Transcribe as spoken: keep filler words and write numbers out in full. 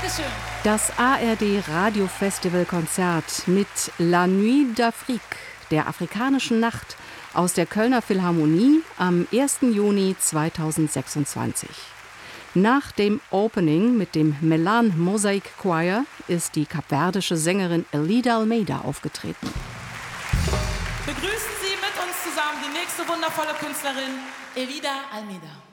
Dankeschön. Das A R D Radio-Festival-Konzert mit La Nuit d'Afrique, der afrikanischen Nacht, aus der Kölner Philharmonie am ersten Juni zweitausendsechsundzwanzig. Nach dem Opening mit dem Melan Mosaic Choir ist die kapverdische Sängerin Elida Almeida aufgetreten. Begrüßen Sie mit uns zusammen die nächste wundervolle Künstlerin, Elida Almeida.